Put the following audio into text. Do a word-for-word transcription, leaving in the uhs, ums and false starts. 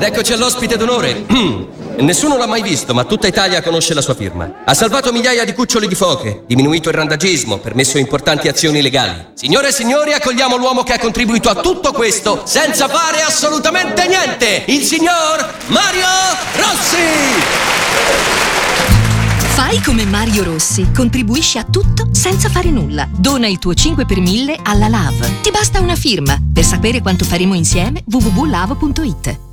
Ed eccoci all'ospite d'onore. Nessuno l'ha mai visto, ma tutta Italia conosce la sua firma. Ha salvato migliaia di cuccioli di foche, diminuito il randagismo, permesso importanti azioni legali. Signore e signori, accogliamo l'uomo che ha contribuito a tutto questo senza fare assolutamente niente, il signor Mario Rossi! Fai come Mario Rossi, contribuisci a tutto senza fare nulla. Dona il tuo cinque per mille alla L A V. Ti basta una firma. Per sapere quanto faremo insieme, w w w punto l a v punto i t.